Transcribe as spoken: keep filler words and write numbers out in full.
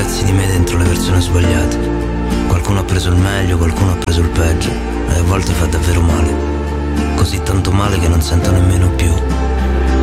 pezzi di me dentro le persone sbagliate. Qualcuno ha preso il meglio, qualcuno ha preso il peggio, e a volte fa davvero male, così tanto male che non sento nemmeno più